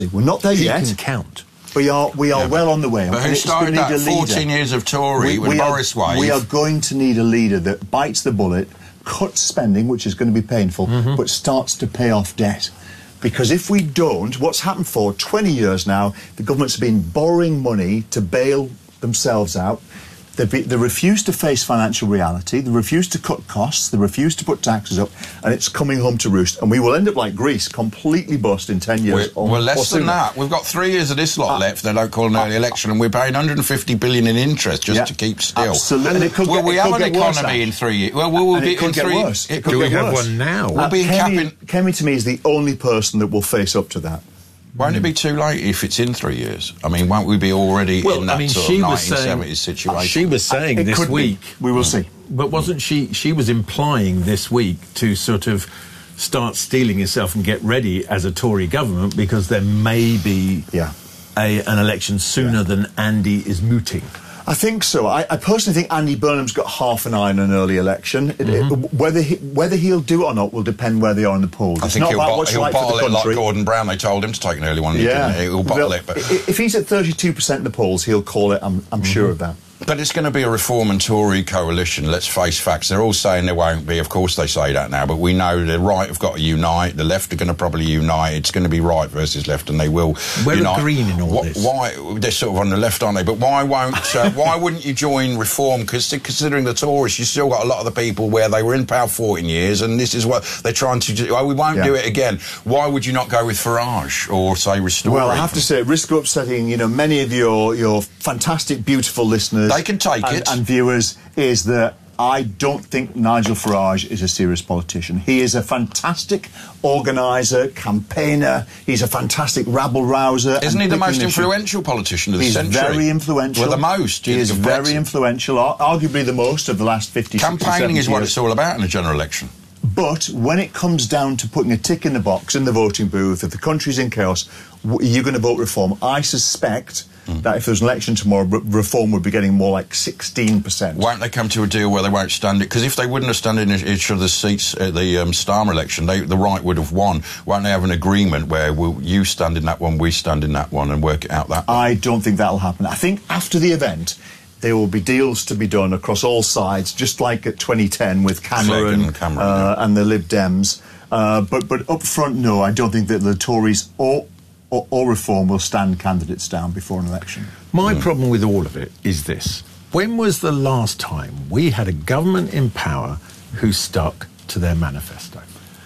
We're not there yet. He can count. We are well on the way. But who started that 14 years of Tory with Boris Wave? We are going to need a leader that bites the bullet, cuts spending, which is going to be painful, but starts to pay off debt. Because if we don't, what's happened for 20 years now, the government's been borrowing money to bail themselves out. They refuse to face financial reality, they refuse to cut costs, they refuse to put taxes up, and it's coming home to roost. And we will end up like Greece, completely bust in 10 years. We're less than that. We've got 3 years of this lot left. They don't call an early election, and we're paying 150 billion in interest just to keep still. Absolutely. Will we have an economy in 3 years? Well, we'll be in 3 years. Do we have one now? We'll be Kemi, to me, is the only person that will face up to that. Won't it be too late if it's in 3 years? I mean, won't we be already in that sort of 1970s situation? She was saying this week... We will see. But wasn't she... She was implying this week to sort of start steeling herself and get ready as a Tory government because there may be an election sooner than Andy is mooting. I think so. I personally think Andy Burnham's got half an eye on an early election. Whether he'll do it or not will depend where they are in the polls. I think he'll bottle it like Gordon Brown. They told him to take an early one. He'll bottle it. But if he's at 32% in the polls, he'll call it. I'm sure of that. But it's going to be a Reform and Tory coalition, let's face facts. They're all saying there won't be. Of course they say that now, but we know the right have got to unite, the left are going to probably unite. It's going to be right versus left, and they will unite. We're Green in all this. Why? They're sort of on the left, aren't they? But why wouldn't you join Reform? Because considering the Tories, you still got a lot of the people where they were in power 14 years, and this is what they're trying to do. Oh, we won't do it again. Why would you not go with Farage or, say, Restore? Well, I have to say, at risk of upsetting, many of your fantastic, beautiful listeners... They can take it. And viewers, is that I don't think Nigel Farage is a serious politician. He is a fantastic organiser, campaigner. He's a fantastic rabble-rouser. Isn't he the most influential politician of the century? He's very influential. Well, the most. He is very influential, arguably the most of the last 50, 60, 70 years. Campaigning is what it's all about in a general election. But when it comes down to putting a tick in the box in the voting booth, if the country's in chaos, you're going to vote Reform. I suspect that if there's an election tomorrow, Reform would be getting more like 16%. Won't they come to a deal where they won't stand it? Because if they wouldn't have stood in each other's seats at the Starmer election, the right would have won. Won't they have an agreement where you stand in that one, we stand in that one, and work it out that way? I don't think that'll happen. I think after the event, there will be deals to be done across all sides, just like at 2010 with Cameron and the Lib Dems. But up front, no, I don't think that the Tories or Reform will stand candidates down before an election. My problem with all of it is this. When was the last time we had a government in power who stuck to their manifesto?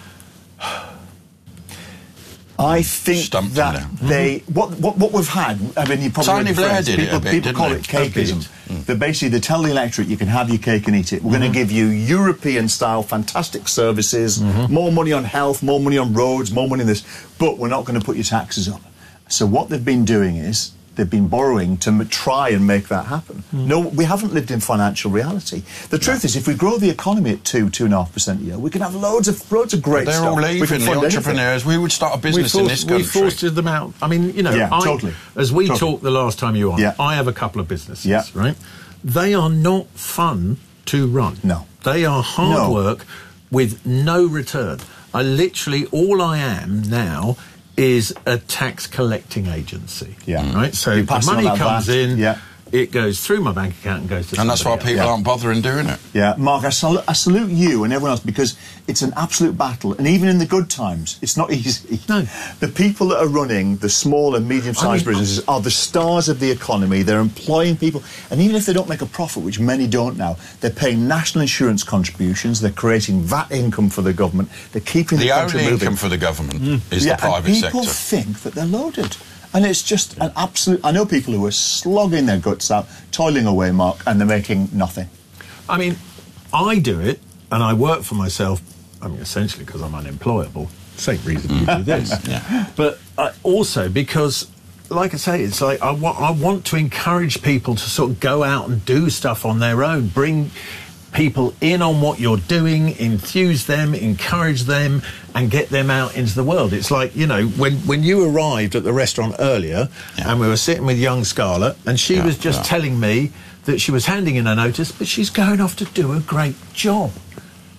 I think that what we've had, I mean, you probably Tony Blair did it a bit, people call it cakeism. But basically, they tell the electorate, you can have your cake and eat it. We're going to give you European-style fantastic services, more money on health, more money on roads, more money in this, but we're not going to put your taxes up. So what they've been doing is they've been borrowing to try and make that happen. No, we haven't lived in financial reality. The truth is, if we grow the economy at 2.5% a year, we can have loads of great stuff. They're all leaving, the entrepreneurs. We would start a business in this country. We forced them out. I mean, totally. As we talked the last time you were on, I have a couple of businesses, right? They are not fun to run. No. They are hard work with no return. All I am now is a tax collecting agency. Right? So the money comes in, it goes through my bank account and goes to And that's why people aren't bothering doing it. Yeah, Mark, I salute you and everyone else because it's an absolute battle. And even in the good times, it's not easy. No. The people that are running the small and medium-sized businesses are the stars of the economy. They're employing people. And even if they don't make a profit, which many don't now, they're paying national insurance contributions. They're creating VAT income for the government. They're keeping the country moving. The only income for the government is the private sector. People think that they're loaded. And it's just an absolute... I know people who are slogging their guts out, toiling away, Mark, and they're making nothing. I mean, I do it, and I work for myself, I mean, essentially because I'm unemployable. Same reason you do this. But also because, like I say, it's like I want to encourage people to sort of go out and do stuff on their own, bring people in on what you're doing, enthuse them, encourage them, and get them out into the world. It's like, when you arrived at the restaurant earlier and we were sitting with young Scarlett and she was just telling me that she was handing in a notice, but she's going off to do a great job.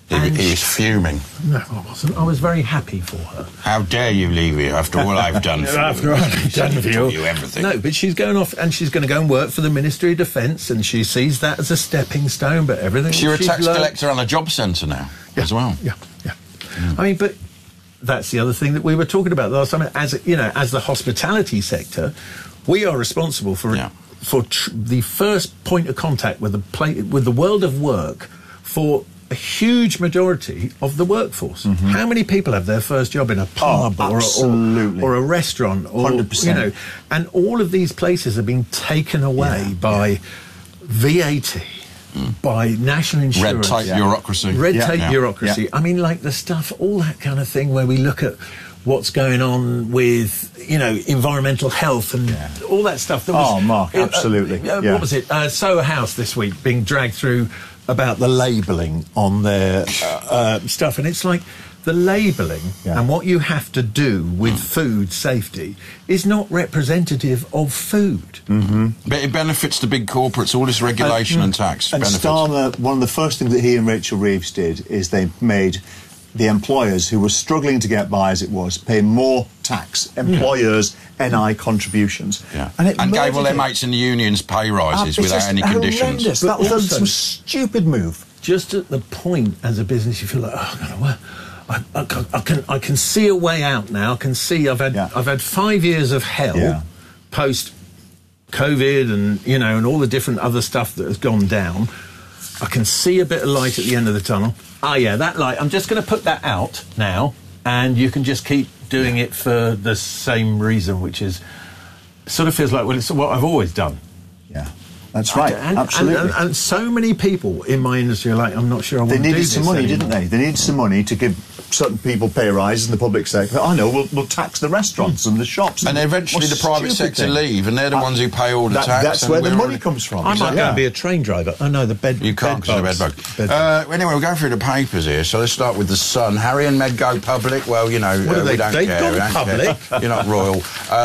He was fuming. No, I wasn't. I was very happy for her. How dare you leave here after all I've done for you? After all I've done for you. Everything. No, but she's going off and she's going to go and work for the Ministry of Defence, and she sees that as a stepping stone, but everything... She's a tax collector on a job centre now, as well. Yeah. I mean, but that's the other thing that we were talking about last time. As the hospitality sector, we are responsible for the first point of contact with the world of work for a huge majority of the workforce. How many people have their first job in a pub or a restaurant? Or, 100%. And all of these places have been taken away by VAT, by national insurance. Red tape bureaucracy. Bureaucracy. I mean, like the stuff, all that kind of thing where we look at what's going on with, environmental health and all that stuff. Mark, absolutely. What was it? Soho House this week being dragged through about the labelling on their stuff. And it's like the labelling and what you have to do with food safety is not representative of food. But it benefits the big corporates, all this regulation and tax. And benefits. Starmer, one of the first things that he and Rachel Reeves did is they made the employers who were struggling to get by as it was pay more tax, employers' NI contributions. And gave all their mates in the unions pay rises without any conditions. Horrendous. That was some stupid move. Just at the point as a business you feel like, I can see a way out now. I can see I've had 5 years of hell post COVID and all the different other stuff that has gone down. I can see a bit of light at the end of the tunnel. That light, I'm just going to put that out now, and you can just keep doing it for the same reason, which is sort of feels like, well, it's what I've always done. Yeah, that's right. Absolutely. And so many people in my industry are like, I'm not sure I want to do this. They needed some money, didn't they? They needed some money to give certain people pay rises in the public sector. I know, we'll tax the restaurants and the shops. And eventually the private sector leave, and they're the ones who pay all the tax. That's where the money comes from. I might go and be a train driver. Oh, no, the bed. You can't because of the bed bug. Anyway, we'll go through the papers here. So let's start with The Sun. Harry and Meg go public. Well, we don't care. They've gone public. You're not royal.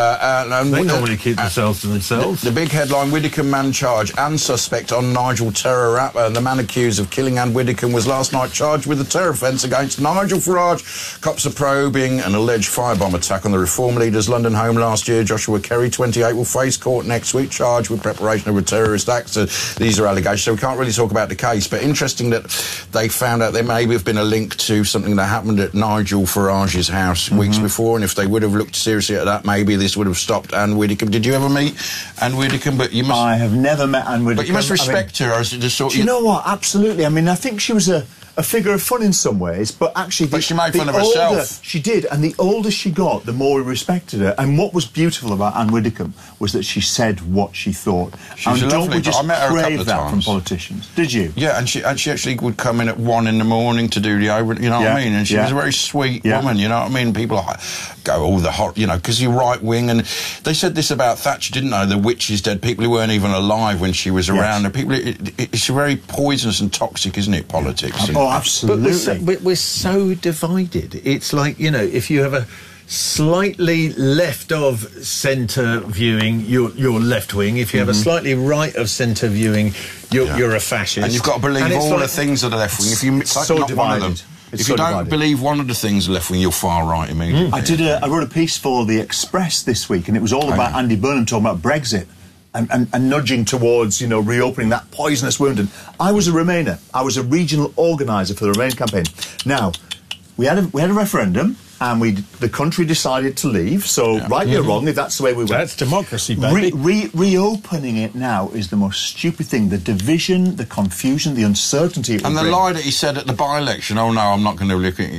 They normally keep themselves to themselves. The big headline, Widdicombe man charged and suspect on Nigel terror rap. The man accused of killing Anne Widdicombe was last night charged with a terror offence against Nigel Farage. Cops are probing an alleged firebomb attack on the Reform leader's London home last year. Joshua Kerry, 28, will face court next week, charged with preparation of a terrorist act. So these are allegations, so we can't really talk about the case. But interesting that they found out there may have been a link to something that happened at Nigel Farage's house weeks before, and if they would have looked seriously at that, maybe this would have stopped Anne Widdicombe. Did you ever meet Anne Widdicombe? But you must. I have never met Anne Widdicombe. But you must respect her. As just sort. Do you know what? Absolutely. I mean, I think she was a figure of fun in some ways, but actually... But she made fun of herself. She did, and the older she got, the more we respected her. And what was beautiful about Anne Widdicombe was that she said what she thought. She's and lovely, don't we just I met her a couple crave of that times. from politicians? Did you? Yeah, and she actually would come in at 1 in the morning to do the over... You know what I mean? And she was a very sweet woman, you know what I mean? People go, the hot... because you're right-wing, and they said this about Thatcher, didn't they? The witch is dead. People who weren't even alive when she was around. And people... It's very poisonous and toxic, isn't it, politics? Absolutely. But we're so divided. It's like, if you have a slightly left of centre viewing, you're left wing. If you have a slightly right of centre viewing, you're a fascist. And you've got to believe all the things that are left wing. If you not one of them, if you don't believe one of the things left wing, you're far right immediately. I wrote a piece for The Express this week, and it was all about Andy Burnham talking about Brexit. And nudging towards, reopening that poisonous wound. And I was a Remainer. I was a regional organiser for the Remain campaign. Now, we had a referendum, and the country decided to leave. So, rightly or wrongly, that's the way we went. That's democracy, baby. Reopening it now is the most stupid thing. The division, the confusion, the uncertainty. And the lie that he said at the by-election, oh no, I'm not going to look at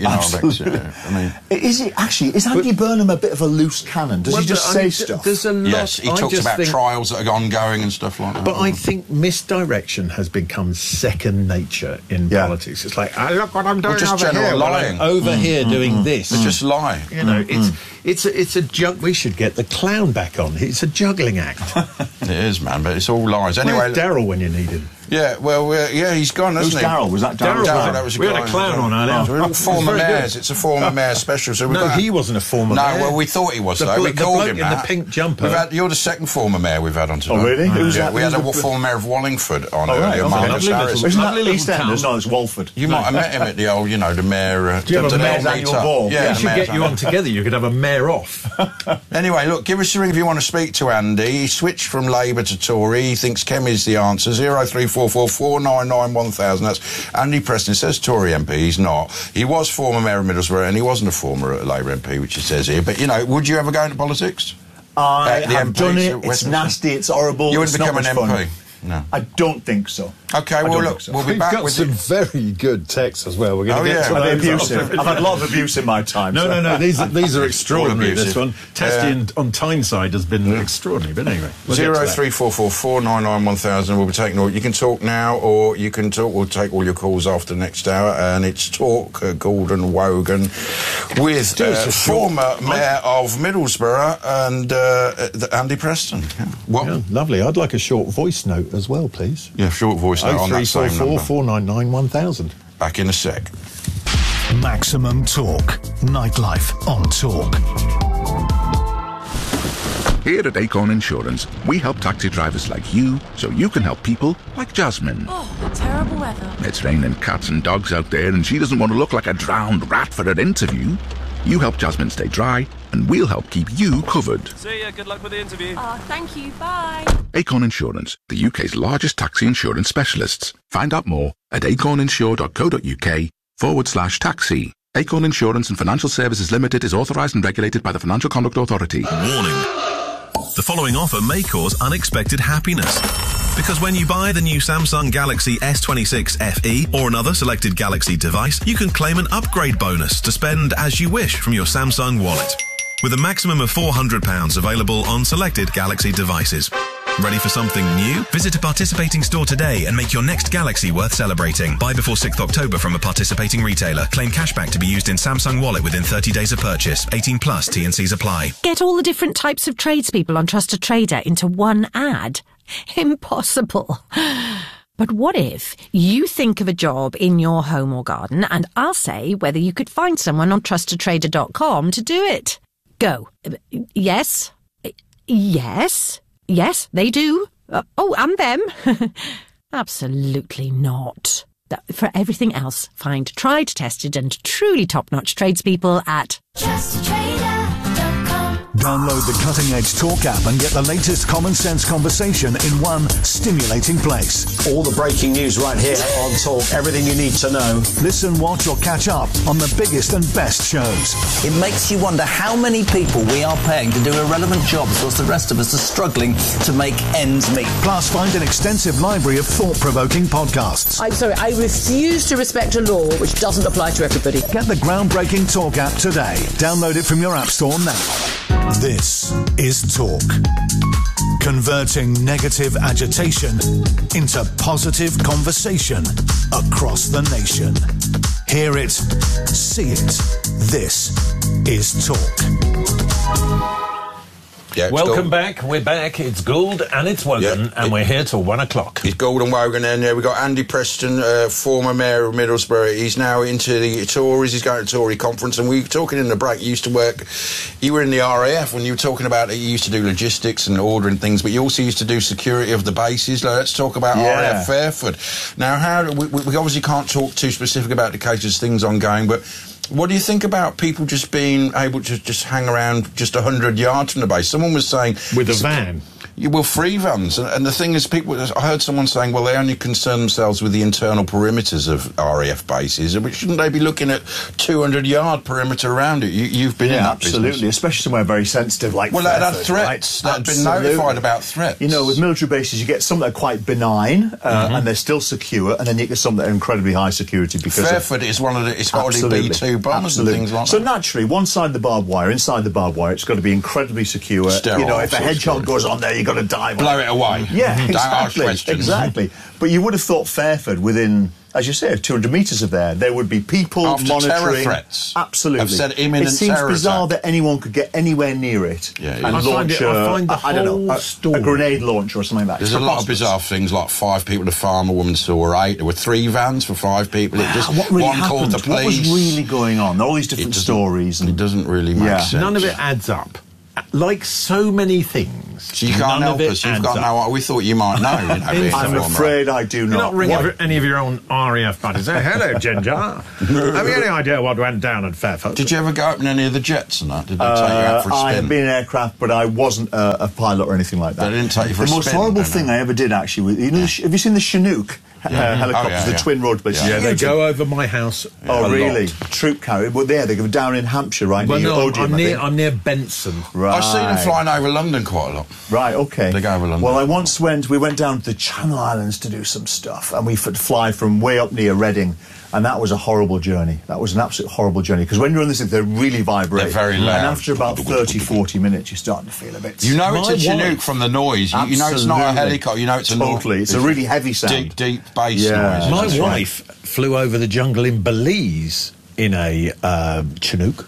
is Andy Burnham a bit of a loose cannon? Does he just say stuff? There's a lot. Yes, he talks about trials that are ongoing and stuff like that. But I think misdirection has become second nature in politics. It's like, look what I'm doing just over here. Lying. Over here doing this. Just lie. It's a jug. We should get the clown back on. It's a juggling act. It is, man, but it's all lies. Anyway, where's Daryl when you need him? Yeah, well, he's gone, hasn't he? Darryl? Was that Darryl? That was we had a clown on earlier. We're all former mayors. It's a former mayor special. So he wasn't a former mayor. No, well, we thought he was, though. We called him in the pink jumper. You're the second former mayor we've had on tonight. Oh, really? Who's that? We had a former mayor of Wallingford on earlier, right, Marcus Harris. Isn't that EastEnders? No, it's Walford. You might have met him at the old, the mayor... Do you have a mayor's annual ball? Yeah, we should get you on together. You could have a mayor off. Anyway, look, give us a ring if you want to speak to Andy. He switched from Labour to Tory. He thinks Kemi's the answer. 0344 499 1000. That's Andy Preston. It says Tory MP. He's not. He was former mayor of Middlesbrough, and he wasn't a former Labour MP, which it says here. But, would you ever go into politics? I have done it. It's nasty. It's horrible. You wouldn't become an MP? Fun. No. I don't think so. OK, well, look, we'll be back with some very good texts as well. We're going to get to abusive. I've had a lot of abuse in my time. No. These are extraordinary. This one, Testy on Tyneside has been extraordinary. But anyway, 0344 499 1000. We'll be taking all. You can talk now, or you can talk. We'll take all your calls after the next hour, and it's Talk Gordon Wogan with former mayor of Middlesbrough and Andy Preston. Yeah. What? Yeah, lovely. I'd like a short voice note as well, please. Yeah, short voice note on that same number. 499 1000. Back in a sec. Maximum Talk. Nightlife on Talk. Here at Acorn Insurance, we help taxi drivers like you so you can help people like Jasmine. Oh, terrible weather. It's raining cats and dogs out there and she doesn't want to look like a drowned rat for her interview. You help Jasmine stay dry and we'll help keep you covered. See ya, good luck with the interview. Oh, thank you, bye. Acorn Insurance, the UK's largest taxi insurance specialists. Find out more at acorninsure.co.uk/taxi. Acorn Insurance and Financial Services Limited is authorised and regulated by the Financial Conduct Authority. Warning. The following offer may cause unexpected happiness. Because when you buy the new Samsung Galaxy S26 FE or another selected Galaxy device, you can claim an upgrade bonus to spend as you wish from your Samsung wallet. With a maximum of £400 available on selected Galaxy devices. Ready for something new? Visit a participating store today and make your next Galaxy worth celebrating. Buy before 6th October from a participating retailer. Claim cashback to be used in Samsung Wallet within 30 days of purchase. 18 plus T&Cs apply. Get all the different types of tradespeople on Trusted Trader into one ad. Impossible. But what if you think of a job in your home or garden and I'll say whether you could find someone on trustedtrader.com to do it. Go. Yes. Yes, they do. And them. Absolutely not. For everything else, find tried, tested and truly top-notch tradespeople at TrustedTrader.com. Download the Cutting Edge Talk app and get the latest common sense conversation in one stimulating place. All the breaking news right here on Talk. Everything you need to know. Listen, watch or catch up on the biggest and best shows. It makes you wonder how many people we are paying to do irrelevant jobs whilst the rest of us are struggling to make ends meet. Plus, find an extensive library of thought-provoking podcasts. I'm sorry, I refuse to respect a law which doesn't apply to everybody. Get the groundbreaking Talk app today. Download it from your app store now. This is Talk. Converting negative agitation into positive conversation across the nation. Hear it, see it. This is Talk. Yeah, welcome back. We're back. It's Gould and it's Wogan, and we're here till 1 o'clock. It's Gould and Wogan, and we've got Andy Preston, former mayor of Middlesbrough. He's now into the Tories. He's going to Tory conference, and we were talking in the break. You used to work. You were in the RAF when you were talking about it. You used to do logistics and ordering things, but you also used to do security of the bases. Let's talk about RAF Fairford. Now, we obviously can't talk too specific about the cases, things ongoing, but what do you think about people just being able to just hang around just 100 yards from the base? Someone was saying... With a van? Well, free vans. And the thing is, I heard someone saying, well, they only concern themselves with the internal perimeters of RAF bases, but shouldn't they be looking at 200-yard perimeter around it? You've been in that absolutely, business. Especially somewhere very sensitive like Well, Fairford, that had threats. Right? That had been notified about threats. You know, with military bases, you get some that are quite benign, and they're still secure, and then you get some that are incredibly high security because Fairford is one of the... It's got all the B-2 bombers and things like that. So naturally, one side of the barbed wire, inside the barbed wire, it's got to be incredibly secure. Sterile, you know, if a hedgehog goes on there, you've got to dive. Blow it away. Yeah, Don't ask exactly. questions. Exactly. But you would have thought Fairford, within as you say, 200 metres of there, there would be people After monitoring. terror threats. Absolutely. Have said imminent It seems terror bizarre attack. that anyone could get anywhere near it and launch a grenade launcher or something like that. There's a lot of bizarre things, like 5 people to farm, a woman saw, or 8. There were 3 vans for 5 people. It just, what really one happened? called the police. What was really going on? All these different stories. And it doesn't really make sense. None of it adds up. Like so many things. So you can't help us. You've got no. We thought you might know. I'm afraid I do not. You're not ringing any of your own RAF buddies. Say, hello, Ginger. Have you any idea what went down at Fairfax? Did you ever go up in any of the jets and that? Did they take you out for a spin? I have been in aircraft, but I wasn't a pilot or anything like that. They didn't take you for a spin? The most horrible thing I ever did, actually, have you seen the Chinook? Helicopters, the twin rod. Yeah, they go over my house. Oh, really? Troop carrier. But they go down in Hampshire, right near Odium. I'm near Benson. Right. I've seen them flying over London quite a lot. Right, okay. They go over London. Well, we went down to the Channel Islands to do some stuff, and we fly from way up near Reading. And that was a horrible journey. That was an absolute horrible journey. Because when you're on this, they really vibrate. They're very loud. And after about 30, 40 minutes, you're starting to feel a bit... You know it's a Chinook from the noise. You know it's not a helicopter. You know it's a noise. Totally. It's a really heavy sound. Deep bass noise. My wife flew over the jungle in Belize in a Chinook.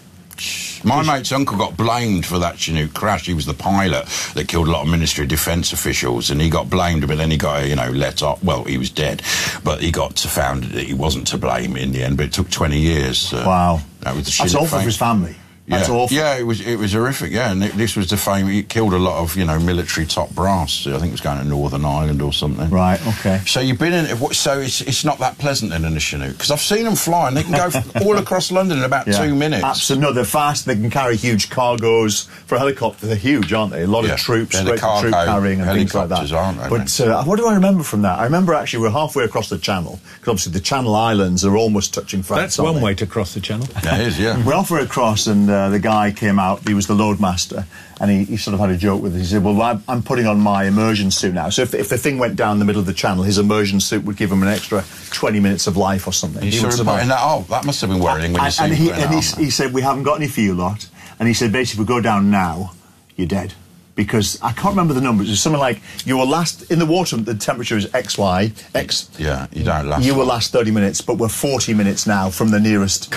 My mate's uncle got blamed for that Chinook crash. He was the pilot that killed a lot of Ministry of Defence officials, and he got blamed, but then he got, let off. Well, he was dead, but he got found that he wasn't to blame in the end, but it took 20 years. Wow. That was the That's awful for his family. That's awful. Yeah, it was horrific, yeah. And this was the fame. He killed a lot of, military top brass. I think it was going to Northern Ireland or something. Right, okay. So you've been in... So it's not that pleasant then in a Chinook? Because I've seen them fly, and they can go all across London in about 2 minutes. Absolutely. No, they're fast. They can carry huge cargoes. For a helicopter, they're huge, aren't they? A lot of troops, troop carrying and things like that. Aren't they, but what do I remember from that? I remember actually we're halfway across the Channel, because obviously the Channel Islands are almost touching France. That's one way to cross the Channel. That is, yeah. We're halfway across, and the guy came out. He was the loadmaster, and he sort of had a joke with us. He said, well, I'm putting on my immersion suit now, so if the thing went down the middle of the Channel, his immersion suit would give him an extra 20 minutes of life or something. That must have been worrying when you see him. He said, we haven't got any fuel lot, and he said, basically, if we go down now, you're dead. Because I can't remember the numbers. It's something like you will last in the water. The temperature is X. Yeah, you don't last. You will last 30 minutes, but we're 40 minutes now from the nearest.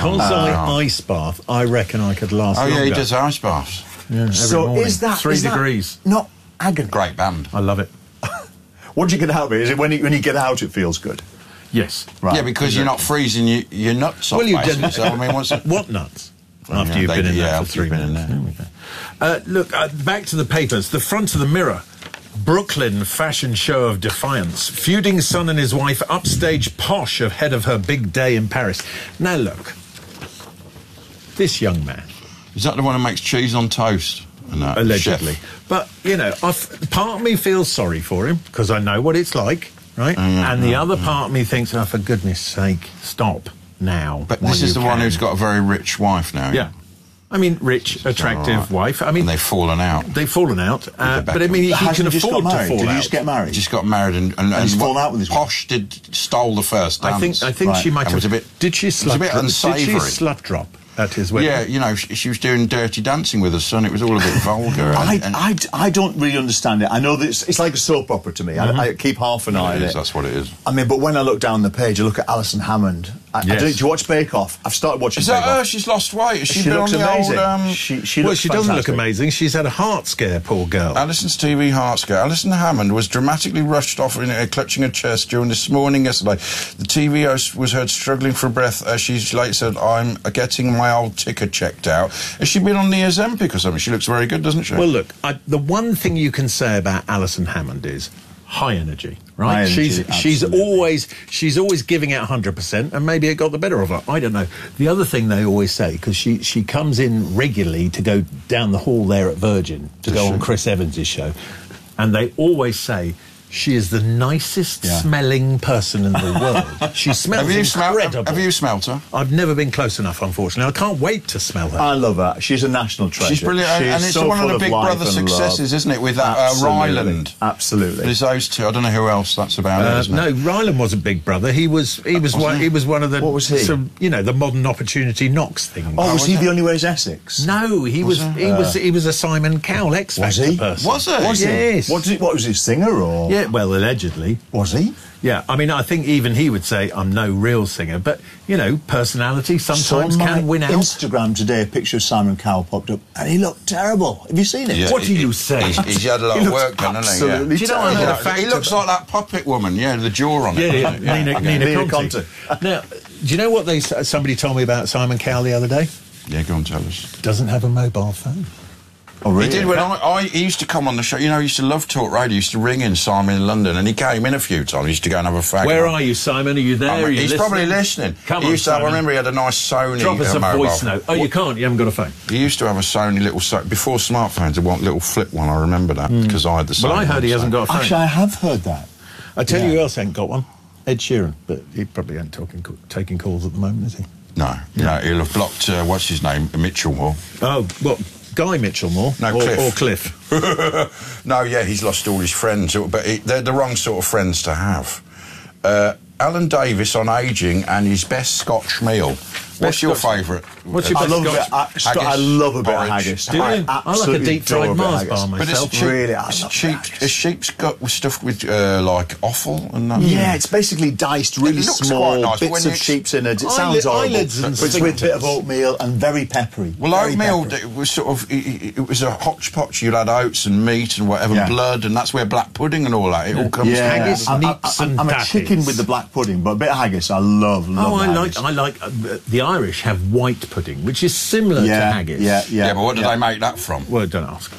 Ice bath. I reckon I could last. Oh longer. yeah, he does ice baths. Yeah, every morning. Is that 3 degrees? Not agony. Great band. I love it. What do you get out of it? Is it when you get out, it feels good? Yes. Right. Yeah, because you're not freezing your nuts off. Well, you didn't. So I mean, what nuts? After you've been in there for 3 minutes. Look, back to the papers. The front of the Mirror. Brooklyn fashion show of defiance. Feuding son and his wife upstage posh ahead of her big day in Paris. Now look, this young man. Is that the one who makes cheese on toast? Allegedly. Chef. But, part of me feels sorry for him, because I know what it's like, right? And the other part of me thinks, oh, for goodness sake, stop now. But this is the one who's got a very rich wife now. Yeah. I mean, rich, attractive wife. I mean, and they've fallen out. But I mean, he can afford to fall out. Did he just get married? He just got married and he's fallen out with his wife. Posh stole the first dance. I think she might have. Did she slut drop at his wedding? Yeah, she was doing Dirty Dancing with her son. It was all a bit vulgar. I don't really understand it. I know that it's like a soap opera to me. I keep half an eye on it. That's what it is. I mean, but when I look down the page, I look at Alison Hammond. Do you watch Bake Off? I've started watching Bake Off. Is that her? She's lost weight. Has she looks been on amazing. The old, she looks she fantastic. doesn't look amazing. She's had a heart scare, poor girl. Alison's TV heart scare. Alison Hammond was dramatically rushed off clutching her chest during this morning yesterday. The TV host was heard struggling for breath as she later said, I'm getting my old ticker checked out. Has she been on the Ozempic or something? She looks very good, doesn't she? Well, look, the one thing you can say about Alison Hammond is high energy, right? She's always giving out 100%, and maybe it got the better of her. I don't know. The other thing they always say, because she comes in regularly to go down the hall there at Virgin to go on Chris Evans' show, and they always say she is the nicest smelling person in the world. She smells incredible. Have you smelt her? I've never been close enough, unfortunately. I can't wait to smell her. I love her. She's a national treasure. She's brilliant, and it's one of the Big Brother successes, isn't it? With that Ryland. Absolutely. There's those two. I don't know who else that's about. Isn't no, it? Ryland wasn't Big Brother. He was one of the. What was he? The modern opportunity Knox thing. Oh, was he the only way is Essex? No, he was a Simon Cowell X Factor person. Was he? Yes. What was he? Singer or? Yeah, well, allegedly. Was he? Yeah, I mean, I think even he would say, I'm no real singer, but, you know, personality sometimes can win out. Instagram today, a picture of Simon Cowell popped up, and he looked terrible. Have you seen it? Yeah, what do you say? He's had a lot of work done, hasn't he? Yeah. Do you know he looks like that puppet woman, the jaw on it. Yeah. Nina Conte. Now, do you know what somebody told me about Simon Cowell the other day? Yeah, go on, tell us. Doesn't have a mobile phone. Oh, really? He did when he used to come on the show. You know, he used to love Talk Radio. He used to ring in Simon in London, and he came in a few times. He used to go and have a fag. Where are you, Simon? Are you there? He's probably listening. Come on, Simon. I remember he had a nice Sony Drop us a mobile. voice note. Oh, you can't? You haven't got a phone? He used to have a Sony before smartphones, a little flip one. I remember that, because I had the Sony. Well, I heard he hasn't got a phone. Actually, I have heard that. I tell you who else ain't got one. Ed Sheeran. But he probably ain't taking calls at the moment, is he? No. He'll have blocked, what's his name, Mitchell Moore. Oh, what? Guy Mitchell Moore? No, Cliff. No, yeah, he's lost all his friends, but they're the wrong sort of friends to have. Alan Davis on ageing and his best Scotch meal. What's your favourite? What's your best Scotch? I love a bit of haggis. Do you? I like a deep fried Mars bar myself. But it's sheep's gut with stuff with like offal and that. Yeah, it's basically diced, really small nice, bits of sheep's innards. It sounds horrible, but it's with a bit of oatmeal and very peppery. Well, oatmeal, it was sort of, it was a hodgepodge. You'd had oats and meat and whatever, blood, and that's where black pudding and all that, it all comes from. Haggis, neeps and I'm a chicken with the black pudding, but a bit of haggis, I love I like the Irish have white pudding, which is similar to haggis. Yeah, but what do they make that from? Well, don't ask.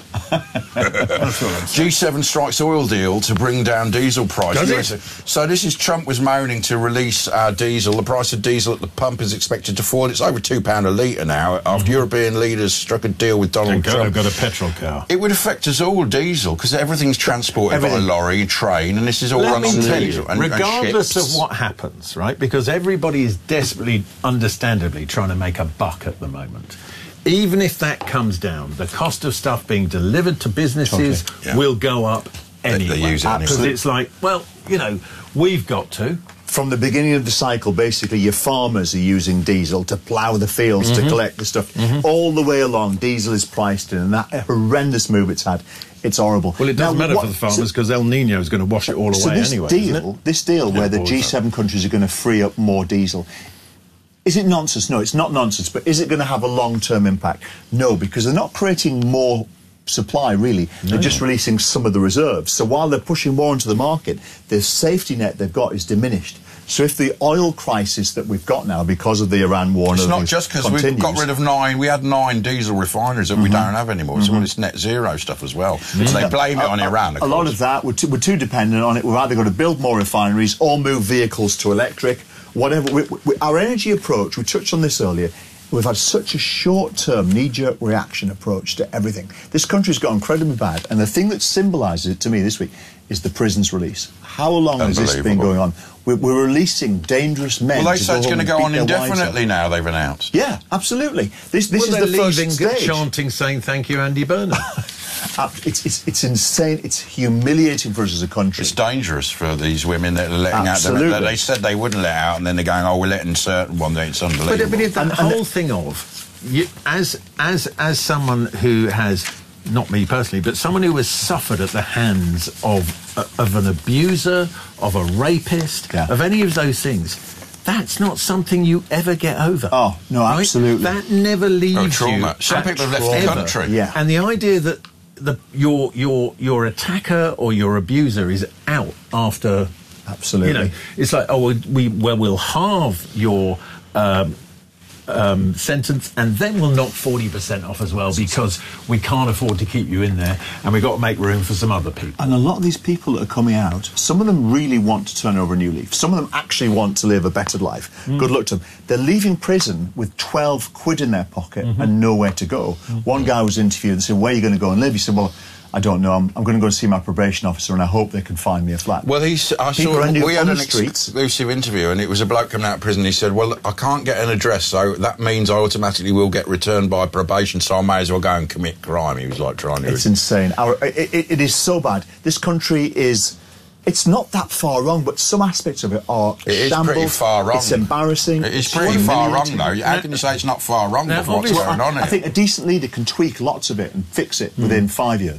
G7 strikes oil deal to bring down diesel prices. Does it? So this is Trump was moaning to release diesel. The price of diesel at the pump is expected to fall. It's over £2 a litre now after European leaders struck a deal with Donald Trump. I've got a petrol car. It would affect us all, diesel, because everything's transported by lorry, train, and this is all run on diesel. Regardless of what happens, right? Because everybody is desperately, understandably, trying to make a buck at the moment. Even if that comes down, the cost of stuff being delivered to businesses will go up anyway. They use it because it's like, well, you know, we've got to. From the beginning of the cycle, basically, your farmers are using diesel to plough the fields, to collect the stuff. All the way along, diesel is priced in, and that horrendous move it's had, it's horrible. Well, it doesn't matter for the farmers, because El Nino is going to wash it all away anyway. This deal where the G7 countries are going to free up more diesel, is it nonsense? No, it's not nonsense, but is it going to have a long-term impact? No, because they're not creating more supply, really. They're just releasing some of the reserves. So while they're pushing more into the market, the safety net they've got is diminished. So if the oil crisis that we've got now because of the Iran war... It's not just because we've got rid of 9... We had 9 diesel refineries that we don't have anymore. So it's net zero stuff as well. So they blame it on Iran, of course. A lot of that, we're too dependent on it. We've either got to build more refineries or move vehicles to electric. Whatever. Our energy approach, we touched on this earlier, we've had such a short-term, knee-jerk reaction approach to everything. This country's got incredibly bad, and the thing that symbolises it to me this week is the prisons release. How long has this been going on? We're releasing dangerous men. Well, they say it's going to go on indefinitely now, they've announced. Yeah, absolutely. This is the first stage. Chanting, saying thank you, Andy Burnham. It's insane. It's humiliating for us as a country. It's dangerous for these women that are letting out. They said they wouldn't let out, and then they're going, "Oh, we're letting certain one day." It's unbelievable. But the whole thing of as someone who has, not me personally, but someone who has suffered at the hands of an abuser, of a rapist, of any of those things. That's not something you ever get over. Oh no, right? Absolutely. That never leaves trauma. you. Some people have left the country. Yeah. And the idea that your attacker or your abuser is out after, absolutely, you know, it's like, oh, we'll halve your sentence, and then we'll knock 40% off as well because we can't afford to keep you in there, and we've got to make room for some other people. And a lot of these people that are coming out, some of them really want to turn over a new leaf. Some of them actually want to live a better life. Good luck to them. They're leaving prison with 12 quid in their pocket and nowhere to go. One guy was interviewed and said, "Where are you going to go and live?" He said, "Well, I don't know. I'm going to go and see my probation officer, and I hope they can find me a flat." Well, we had an exclusive interview, and it was a bloke coming out of prison. He said, "Well, I can't get an address, so that means I automatically will get returned by probation, so I may as well go and commit crime." He was like trying to... It's insane. It is so bad. This country is... It's not that far wrong, but some aspects of it are It is pretty far wrong. It's embarrassing. It is pretty far wrong, though. How can you say it's not far wrong with what's going on here? I think a decent leader can tweak lots of it and fix it within 5 years.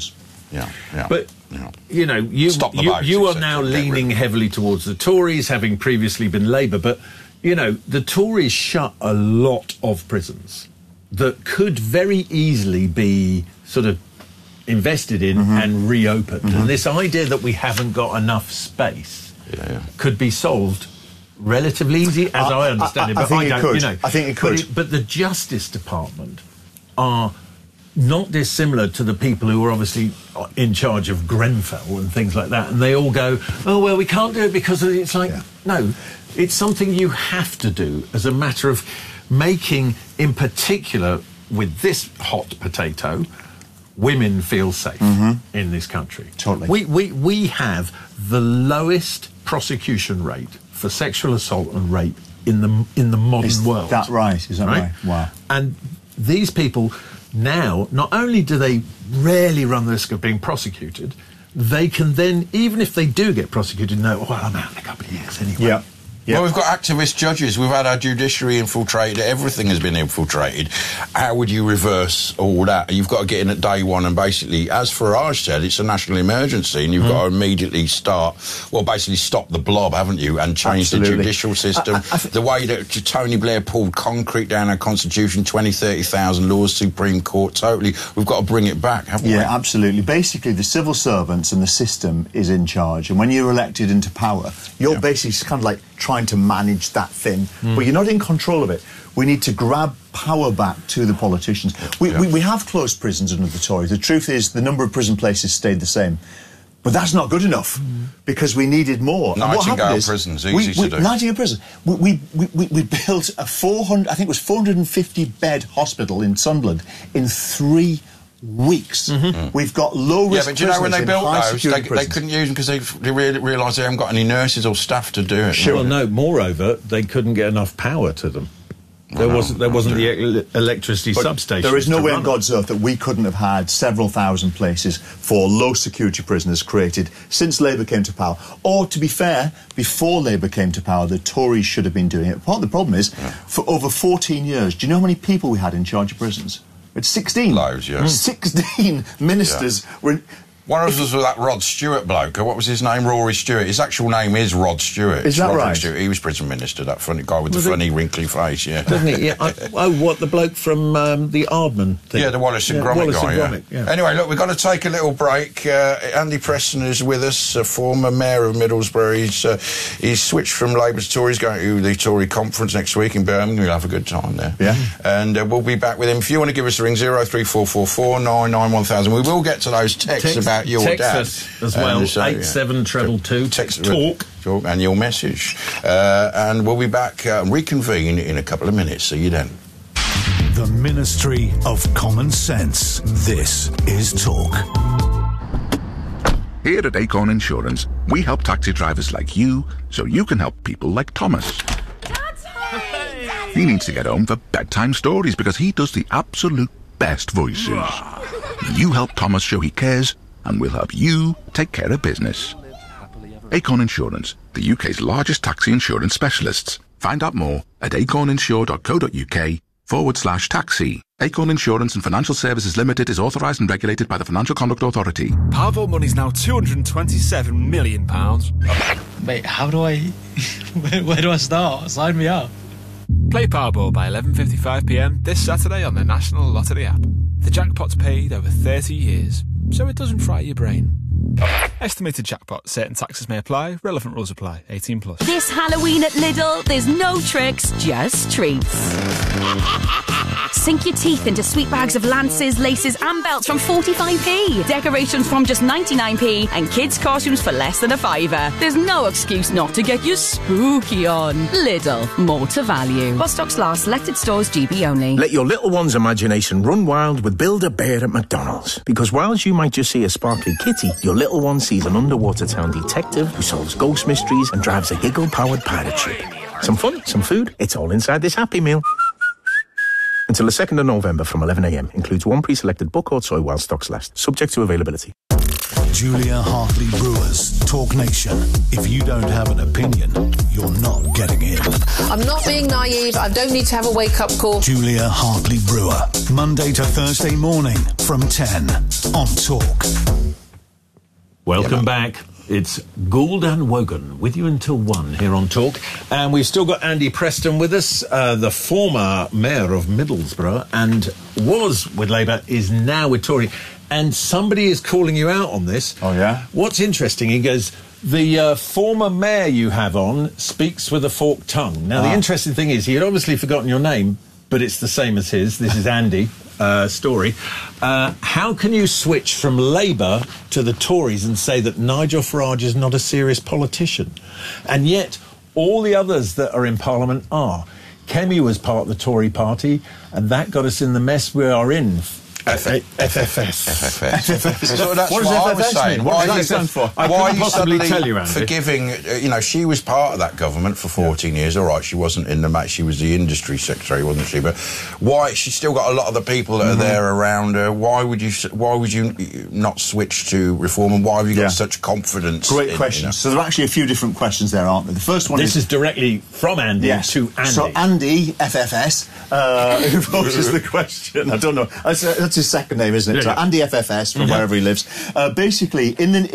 But, you know, you are now leaning heavily towards the Tories, having previously been Labour. But, you know, the Tories shut a lot of prisons that could very easily be sort of invested in and reopened. And this idea that we haven't got enough space could be solved relatively easy, as I understand it. But I think it could. But the Justice Department are not dissimilar to the people who are obviously in charge of Grenfell and things like that. And they all go, oh, well, we can't do it because it's like, no, it's something you have to do as a matter of making, in particular, with this hot potato, women feel safe in this country. Totally. We have the lowest prosecution rate for sexual assault and rape in the modern world. Is that right? Is that right? Wow. And these people now, not only do they rarely run the risk of being prosecuted, they can then, even if they do get prosecuted, know, well, I'm out in a couple of years anyway. Yeah. Well, we've got activist judges. We've had our judiciary infiltrated. Everything has been infiltrated. How would you reverse all that? You've got to get in at day one and basically, as Farage said, it's a national emergency and you've got to immediately basically stop the blob, haven't you, and change the judicial system. The way that Tony Blair pulled concrete down our Constitution, 20, 30,000 laws, Supreme Court, totally. We've got to bring it back, haven't we? Yeah, absolutely. Basically, the civil servants and the system is in charge. And when you're elected into power, you're basically kind of like trying to manage that thing, but you're not in control of it. We need to grab power back to the politicians. We have closed prisons under the Tories. The truth is the number of prison places stayed the same. But that's not good enough because we needed more. Nightingale prisons, easy to do. Nightingale prison. We built a 450-bed hospital in Sunderland in 3 weeks. We've got low-risk prisoners. Yeah, but do you know when they built those, they couldn't use them because they realised they haven't got any nurses or staff to do it. Sure. Well, no, moreover, they couldn't get enough power to them. There wasn't the electricity substation. There is no way on God's earth that we couldn't have had several thousand places for low-security prisoners created since Labour came to power. Or, to be fair, before Labour came to power, the Tories should have been doing it. Part of the problem is, for over 14 years, do you know how many people we had in charge of prisons? It's 16. Loads, yeah. 16 ministers were... One of us was with that Rod Stewart bloke. What was his name? Rory Stewart. His actual name is Rod Stewart. Is that Roderick right? Stewart. He was prison minister, that funny guy with the funny, wrinkly face, Doesn't he? Yeah. The bloke from the Ardman thing? Yeah, the Wallace and Gromit guy, Anyway, look, we've got to take a little break. Andy Preston is with us, former mayor of Middlesbrough. He's switched from Labour to Tory. He's going to the Tory conference next week in Birmingham. We'll have a good time there. Yeah. And we'll be back with him. If you want to give us a ring, 03444 99 1000. We will get to those texts about your dad. As well, 87222. Talk and your message. And we'll be back, reconvene in a couple of minutes. See you then. The Ministry of Common Sense. This is Talk. Here at Acorn Insurance, we help taxi drivers like you so you can help people like Thomas. He needs to get home for bedtime stories because he does the absolute best voices. You help Thomas show he cares, and we'll help you take care of business. Acorn Insurance, the UK's largest taxi insurance specialists. Find out more at acorninsure.co.uk/taxi. Acorn Insurance and Financial Services Limited is authorised and regulated by the Financial Conduct Authority. Powerball money's now £227 million. Wait, how do I... where do I start? Sign me up. Play Powerball by 11:55pm this Saturday on the National Lottery app. The jackpot's paid over 30 years, so it doesn't fry your brain. Estimated jackpot. Certain taxes may apply. Relevant rules apply. 18+. This Halloween at Lidl, there's no tricks, just treats. Sink your teeth into sweet bags of lances, laces and belts from 45p. Decorations from just 99p and kids' costumes for less than a £5. There's no excuse not to get your spooky on. Lidl, more to value. While stocks last, selected stores GB only. Let your little one's imagination run wild with Build-A-Bear at McDonald's. Because whilst you might just see a sparkly kitty, your little one sees an underwater town detective who solves ghost mysteries and drives a giggle-powered pirate ship. Some fun, some food, it's all inside this Happy Meal. Until the 2nd of November from 11am. Includes one pre-selected book or toy while stocks last. Subject to availability. Julia Hartley Brewers, Talk Nation. If you don't have an opinion, you're not getting in. I'm not being naive. I don't need to have a wake-up call. Julia Hartley Brewer. Monday to Thursday morning from 10 on Talk. Welcome back. It's Gould and Wogan with you until 1 here on Talk. And we've still got Andy Preston with us, the former mayor of Middlesbrough, and was with Labour, is now with Tory. And somebody is calling you out on this. Oh, yeah? What's interesting, he goes, the former mayor you have on speaks with a forked tongue. Now, the interesting thing is, he had obviously forgotten your name, but it's the same as his. This is Andy Story. How can you switch from Labour to the Tories and say that Nigel Farage is not a serious politician? And yet, all the others that are in Parliament are. Kemi was part of the Tory party, and that got us in the mess we are in. FFS. So that's what I was saying. What does that stand for? Why are you possibly suddenly tell you, Andy? forgiving? She was part of that government for 14 years. All right, she wasn't in the match. She was the industry secretary, wasn't she? But why? She's still got a lot of the people that are there around her. Why would you not switch to reform? And why have you got such confidence? Great question. So there are actually a few different questions there, aren't there? The first one This is directly from Andy to Andy. So Andy, FFS, who poses the question. I don't know. That's his second name, isn't it? So Andy FFS, from wherever he lives. Basically, in the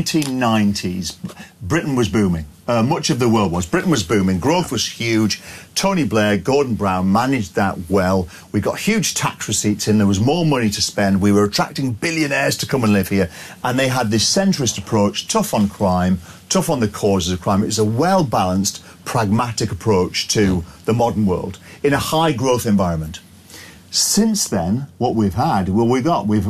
1990s, Britain was booming. Much of the world was. Britain was booming. Growth was huge. Tony Blair, Gordon Brown managed that well. We got huge tax receipts in. There was more money to spend. We were attracting billionaires to come and live here. And they had this centrist approach, tough on crime, tough on the causes of crime. It was a well-balanced, pragmatic approach to the modern world in a high-growth environment. Since then, what we've had, we've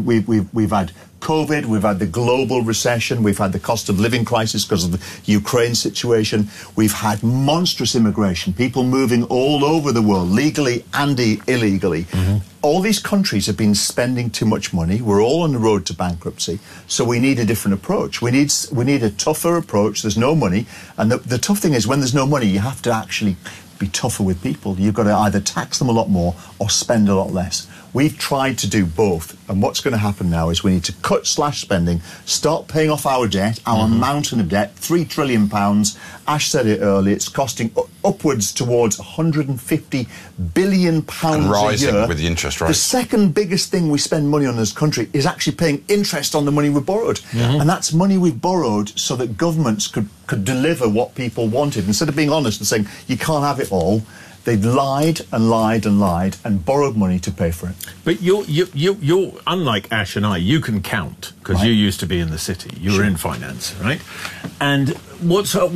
had COVID, we've had the global recession, we've had the cost of living crisis because of the Ukraine situation, we've had monstrous immigration, people moving all over the world, legally and illegally. All these countries have been spending too much money. We're all on the road to bankruptcy. So we need a different approach. We need a tougher approach. There's no money. And the tough thing is, when there's no money, you have to actually be tougher with people. You've got to either tax them a lot more or spend a lot less. We've tried to do both, and what's going to happen now is we need to cut spending, start paying off our debt, our mountain of debt, £3 trillion. Ash said it earlier, it's costing upwards towards £150 billion and rising a year. With the interest rates. The second biggest thing we spend money on in this country is actually paying interest on the money we've borrowed. And that's money we've borrowed so that governments could deliver what people wanted. Instead of being honest and saying, you can't have it all, they lied and lied and lied and borrowed money to pay for it. But you're unlike Ash and I. You can count because you used to be in the city. You were in finance, right? And what's our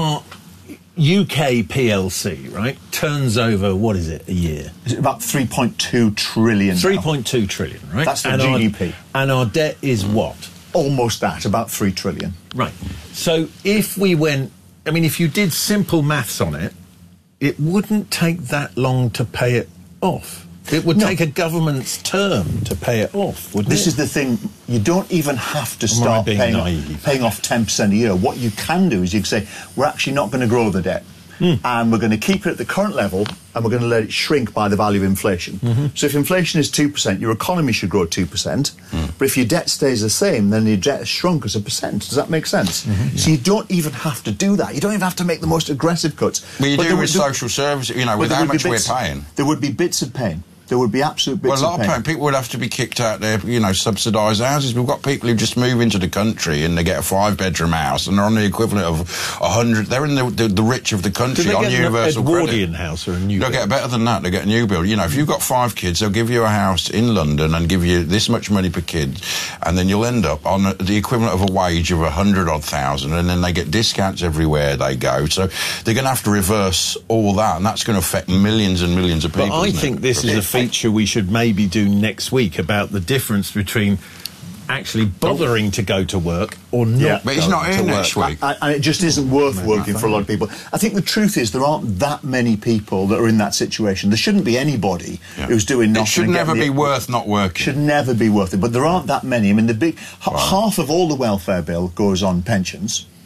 UK PLC, right? Turns over, what is it, a year? Is it about 3.2 trillion? 3.2 trillion, right? That's the GDP. And our debt is what? Almost that, about 3 trillion. Right. So if we went, I mean, if you did simple maths on it, it wouldn't take that long to pay it off. It would take a government's term to pay it off, wouldn't it? This is the thing. You don't even have to start paying off 10% a year. What you can do is you can say, we're actually not going to grow the debt. And we're going to keep it at the current level, and we're going to let it shrink by the value of inflation. So if inflation is 2%, your economy should grow 2%. But if your debt stays the same, then your debt has shrunk as a percent. Does that make sense? So you don't even have to do that. You don't even have to make the most aggressive cuts. But you do with social services, with how much we're paying. There would be bits of pain. There would be absolute bits of pain. People would have to be kicked out their, subsidised houses. We've got people who just move into the country and they get a 5-bedroom house and they're on the equivalent of 100. They're in the rich of the country on universal credit. Edwardian house or a new They'll get better than that. They get a new build. If you've got 5 kids, they'll give you a house in London and give you this much money per kid, and then you'll end up on the equivalent of a wage of 100,000, and then they get discounts everywhere they go. So they're going to have to reverse all that, and that's going to affect millions and millions of people. But I think this is a feature we should maybe do next week about the difference between actually bothering to go to work or not. But he's not here next week. And it just isn't worth working for a lot of people. I think the truth is there aren't that many people that are in that situation. There shouldn't be anybody who's doing nothing. It should never be worth not working. Should never be worth it. But there aren't that many. I mean, half of all the welfare bill goes on pensions.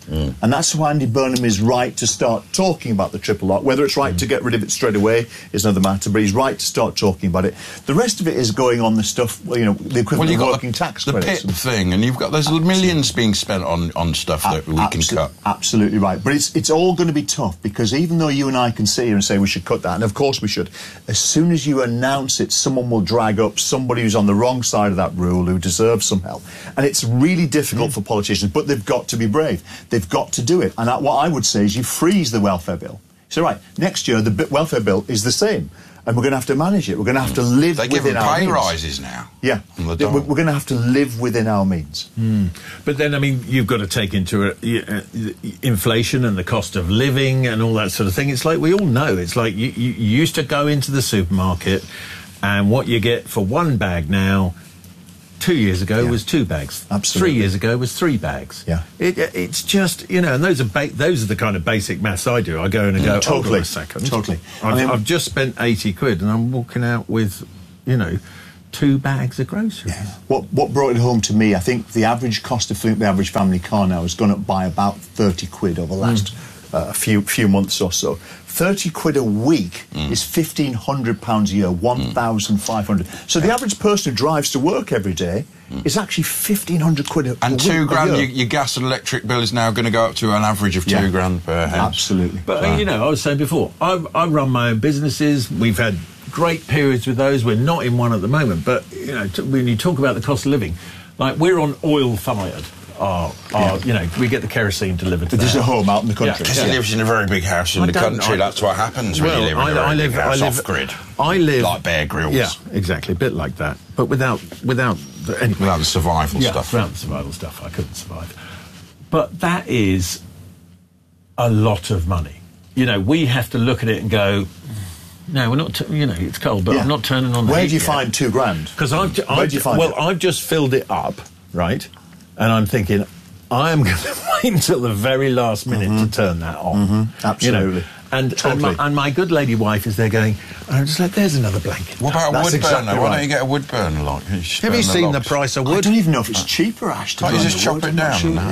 And that's why Andy Burnham is right to start talking about the triple lock. Whether it's right to get rid of it straight away is another matter, but he's right to start talking about it. The rest of it is going on the stuff, the equivalent of working tax credits. The PIP thing, and there's millions being spent on stuff that we can cut. Absolutely right. But it's all going to be tough, because even though you and I can sit here and say we should cut that, and of course we should, as soon as you announce it, someone will drag up somebody who's on the wrong side of that rule who deserves some help. And it's really difficult for politicians, but they've got to be brave. They've got to do it. And what I would say is you freeze the welfare bill. So, right, next year the welfare bill is the same, and we're going to have to manage it. We're going to have to live within our means. They give them pay rises now. Yeah, we're going to have to live within our means. But then, I mean, you've got to take into inflation and the cost of living and all that sort of thing. It's like we all know. It's like you used to go into the supermarket, and what you get for one bag now, 2 years ago was 2 bags. Absolutely. 3 years ago was 3 bags. Yeah. It's just, and those are the kind of basic maths I do. I go in and go, totally. Hold on a second. Totally. I've just spent 80 quid and I'm walking out with, 2 bags of groceries. Yeah. What brought it home to me, I think the average cost of the average family car now has gone up by about 30 quid over the last few months or so. 30 quid a week is £1,500 a year, 1,500. So the average person who drives to work every day is actually 1,500 quid a week. And £2,000, your gas and electric bill is now going to go up to an average of £2,000 per house. Absolutely. But, I was saying before, I run my own businesses. We've had great periods with those. We're not in one at the moment. But, when you talk about the cost of living, like, we're on oil-fired. We get the kerosene delivered to There's a home out in the country. Because he lives in a very big house in the country. That's what happens when you live in a very big house off-grid. I live like Bear Grylls. Yeah, exactly, a bit like that. But without the survival stuff. Without the survival stuff, I couldn't survive. But that is a lot of money. We have to look at it and go, no, we're not. It's cold, but I'm not turning on the Where heat do you yet. find £2,000? Because I've I've just filled it up, right? And I'm thinking, I am going to wait until the very last minute to turn that on. Absolutely. And my good lady wife is there going, I'm just like, there's another blanket. What about a wood burner? Why don't you get a wood burner? Have you seen the price of wood? I don't even know if it's cheaper, Ash. Can't you just chop it down?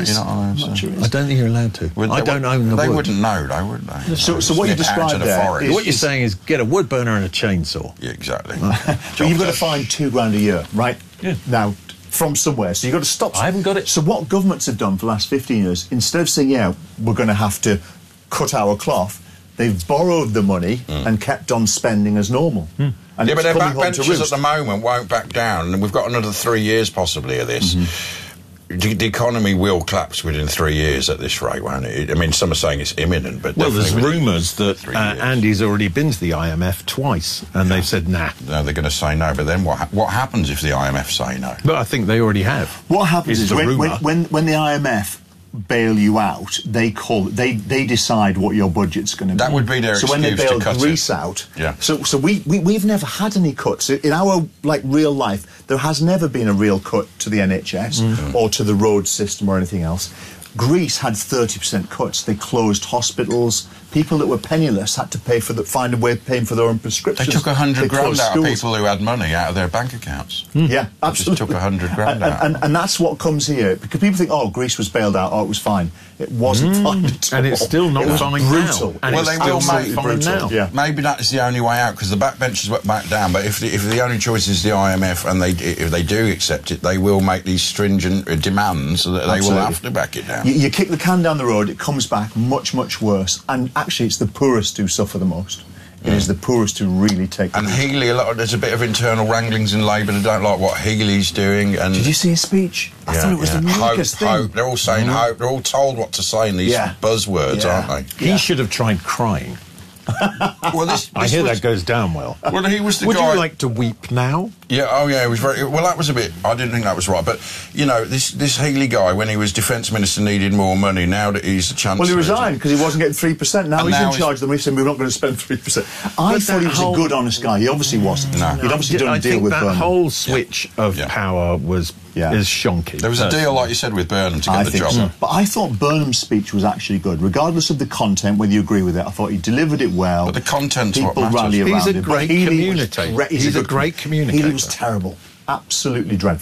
I don't think you're allowed to. I don't own the wood. They wouldn't know, though, would they? So what you described there, what you're saying is get a wood burner and a chainsaw. Yeah, exactly. But you've got to find £2,000 a year, right? Yeah. Now, from somewhere. So you've got to stop. I haven't got it. So what governments have done for the last 15 years, instead of saying, we're going to have to cut our cloth, they've borrowed the money and kept on spending as normal. And but their backbenchers at the moment won't back down, and we've got another 3 years possibly of this. The economy will collapse within 3 years at this rate, won't it? I mean, some are saying it's imminent, but there's rumours that Andy's already been to the IMF twice, and they've said nah. No, they're going to say no. But then what happens if the IMF say no? But I think they already have. What happens is when the IMF bail you out, they decide what your budget's going to be. That would be their excuse to cut it. So when they bail Greece out, so we've never had any cuts in our real life. There has never been a real cut to the NHS or to the road system or anything else. Greece had 30% cuts. They closed hospitals. People that were penniless had to find a way of paying for their own prescriptions. They took £100,000 out of people who had money out of their bank accounts. Yeah, absolutely. Just took £100,000 out. And that's what comes here. Because people think, Greece was bailed out, it was fine. It wasn't fine at all. And it's still not fine brutal. now. Well, they will make fine now. Yeah. Maybe that is the only way out, because the backbenchers went back down. But if the only choice is the IMF, and if they do accept it, they will make these stringent demands so that they will have to back it down. You kick the can down the road, it comes back much, much worse. And actually, it's the poorest who suffer the most. It is the poorest who really take the And Healey, there's a bit of internal wranglings in Labour. They don't like what Healey's doing. And did you see his speech? I thought it was the meekest thing. Hope. They're all saying hope. They're all told what to say in these buzzwords, aren't they? He should have tried crying. Well, I hear that goes down well. Well, he was the guy. Would you like to weep now? Yeah, it was very... Well, that was a bit... I didn't think that was right. But, this Healey guy, when he was Defence Minister, needed more money. Now that he's the Chancellor... Well, he resigned because he wasn't getting 3%. Now he's in charge of them. He said, we're not going to spend 3%. I thought he was a good, honest guy. He obviously wasn't. No. He'd obviously done a deal with Burnham. that whole switch of power is shonky. There was a deal, like you said, with Burnham to get the job. So. But I thought Burnham's speech was actually good, regardless of the content, whether you agree with it. I thought he delivered it well. But the content's what matters. Rally around He's a great communicator. He's a great communicator. Healey was terrible. Absolutely dreadful.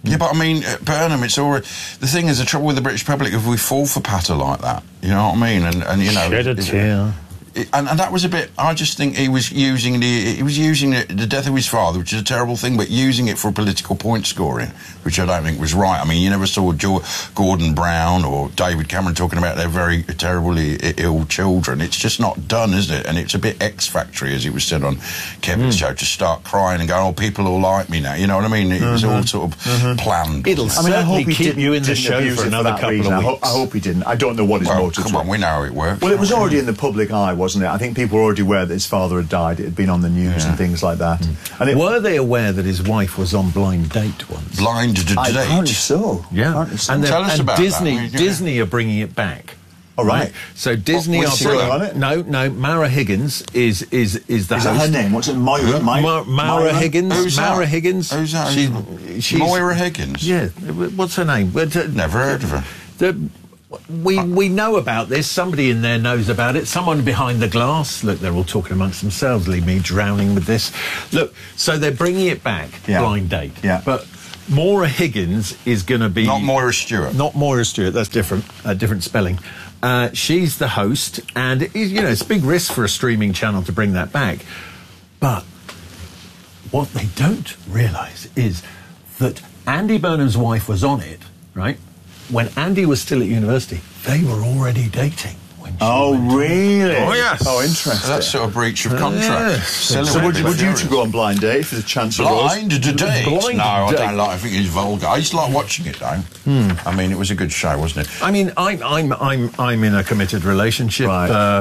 Yeah, but I mean, Burnham, it's already... The thing is, the trouble with the British public, if we fall for patter like that, you know what I mean? And you know... Shed a tear. And that was a bit... I just think he was using the death of his father, which is a terrible thing, but using it for political point scoring, which I don't think was right. I mean, you never saw Gordon Brown or David Cameron talking about their very terribly ill children. It's just not done, is it? And it's a bit X-Factory, as it was said on Kevin's show, to start crying and going, oh, people all like me now. You know what I mean? It was all sort of planned. It'll certainly keep you in the show for another couple of weeks. I hope he didn't. I don't know what his motives were. Come on, we know how it works. Well, it was already in the public eye, wasn't it? I think people were already aware that his father had died. It had been on the news and things like that. And were they aware that his wife was on Blind Date once? Blind Date? Apparently so. Yeah. Apparently so. And tell us about Disney, that. Disney are bringing it back. All right. So Disney are bringing... on it? No, Mara Higgins is the host. Is that her name? What's it? Mara Higgins. Who's Mara that? Higgins. Who's that? She's Moira Higgins? Yeah. What's her name? Never heard of her. We know about this. Somebody in there knows about it. Someone behind the glass. Look, they're all talking amongst themselves. Leave me drowning with this. Look, so they're bringing it back. Blind Date. Yeah. But Maura Higgins is going to be... Not Moira Stewart. Not Moira Stewart. That's different. Different spelling. She's the host, and it's a big risk for a streaming channel to bring that back. But what they don't realise is that Andy Burnham's wife was on it, right? When Andy was still at university, they were already dating. Oh, really? Oh, yes. Oh, interesting. So that's sort of breach of contract. So would you two go on Blind Date for the chance of Blind Date? No, I don't like. I think it's vulgar. I used to like watching it though. I mean, it was a good show, wasn't it? I mean, I'm in a committed relationship. Right.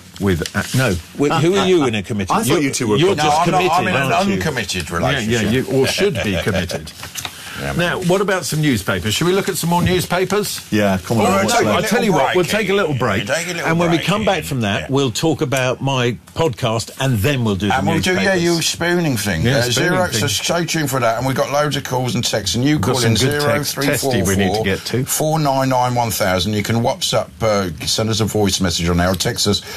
Who are you in a committed? I thought you two were. You're just committed. I'm in an uncommitted relationship. Or should be committed. Now, what about some newspapers? Should we look at some more newspapers? Yeah, come on. I'll tell you what, we'll take a little break. And when we come back from that, we'll talk about my podcast and then we'll do the newspapers. And we'll do, your spooning thing. So stay tuned for that. And we've got loads of calls and texts. And you call in 0344 499 1000. You can WhatsApp, send us a voice message on there, or text us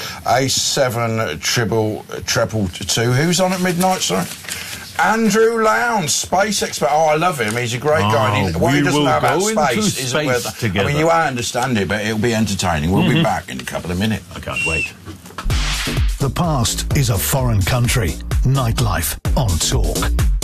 A722. Who's on at midnight, sorry? Andrew Lowndes, space expert. Oh, I love him. He's a great guy. What he doesn't know about space isn't worth... I mean, you won't understand it, but it'll be entertaining. We'll be back in a couple of minutes. I can't wait. The past is a foreign country. Nightlife on Talk.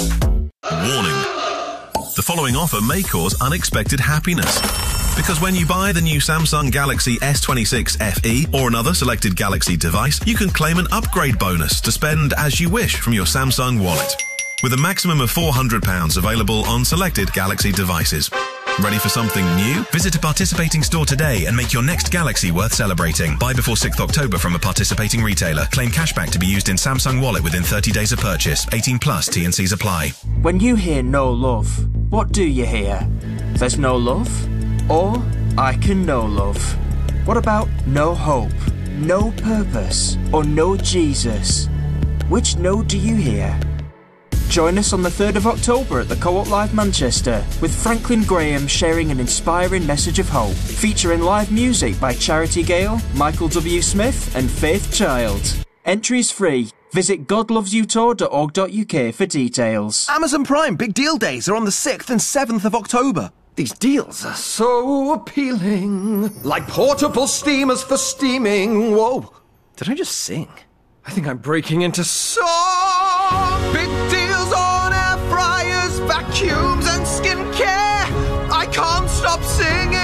Warning. The following offer may cause unexpected happiness. Because when you buy the new Samsung Galaxy S26 FE or another selected Galaxy device, you can claim an upgrade bonus to spend as you wish from your Samsung wallet. With a maximum of £400 available on selected Galaxy devices. Ready for something new? Visit a participating store today and make your next Galaxy worth celebrating. Buy before 6th October from a participating retailer. Claim cashback to be used in Samsung Wallet within 30 days of purchase. 18 plus T&Cs apply. When you hear no love, what do you hear? There's no love? Or I can know love. What about no hope, no purpose, or no Jesus? Which no do you hear? Join us on the 3rd of October at the Co-op Live Manchester, with Franklin Graham sharing an inspiring message of hope, featuring live music by Charity Gale, Michael W. Smith and Faith Child. Entries free. Visit godlovesyoutour.org.uk for details. Amazon Prime Big Deal Days are on the 6th and 7th of October. These deals are so appealing. Like portable steamers for steaming. Whoa, did I just sing? I think I'm breaking into song. Big deals on air fryers, vacuums and skincare. I can't stop singing.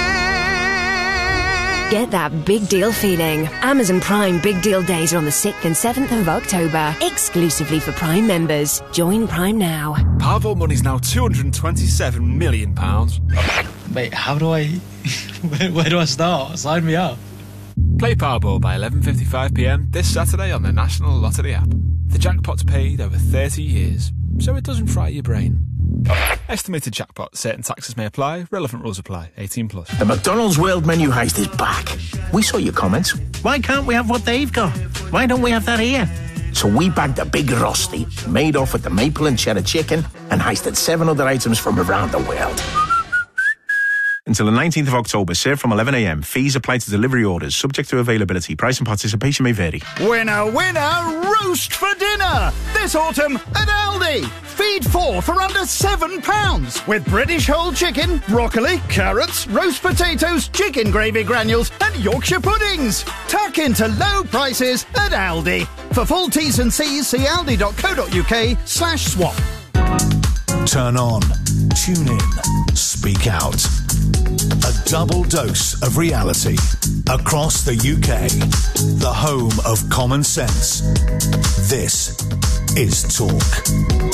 Get that big deal feeling. Amazon Prime Big Deal Days are on the 6th and 7th of October. Exclusively for Prime members. Join Prime now. Powerball money's now £227 million. Wait, how do I... where do I start? Sign me up. Play Powerball by 11:55pm this Saturday on the National Lottery app. The jackpot's paid over 30 years, so it doesn't fry your brain. Estimated jackpot. Certain taxes may apply. Relevant rules apply. 18 plus. The McDonald's World Menu Heist is back. We saw your comments. Why can't we have what they've got? Why don't we have that here? So we bagged a big Rusty, made off with the maple and cheddar chicken, and heisted 7 other items from around the world. Until the 19th of October, served from 11 a.m. Fees apply to delivery orders, subject to availability. Price and participation may vary. Winner, winner, roast for dinner! This autumn at Aldi. Feed 4 for under £7 with British whole chicken, broccoli, carrots, roast potatoes, chicken gravy granules and Yorkshire puddings. Tuck into low prices at Aldi. For full T's and C's, see aldi.co.uk/swap. Turn on, tune in, speak out. A double dose of reality across the UK. The home of common sense. This is Talk.